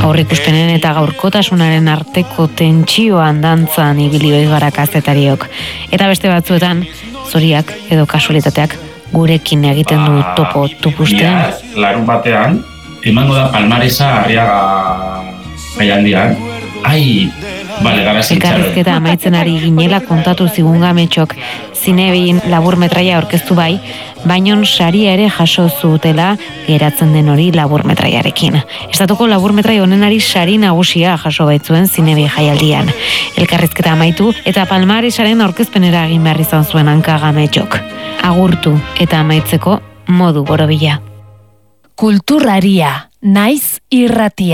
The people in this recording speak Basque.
aurrikuspenen eta gaurkotasunaren arteko tentsioan dantzan ibili ohi gara kazetariok. Eta beste batzuetan, zoriak edo kasualitateak gurekin egiten du topo tupustean. Larun batean, emango da Palmaresa Arriaga jaialdian. Gara zintzaren. Elkarrizketa amaitzen ari ginela kontatu zigun Gametxok, Zinebin laburmetraia aurkeztu bai, baino saria ere jaso zutela geratzen den hori laburmetraiarekin. Estatuko laburmetrai honenari sari nagusia jaso baitzuen Zinebi jaialdian. Elkarrizketa amaitu eta Palmaresaren aurkezpenera egin behar izan zuen hanka Gametxok. Agurtu eta amaitzeko modu borobila. Kulturraria, naiz irratia.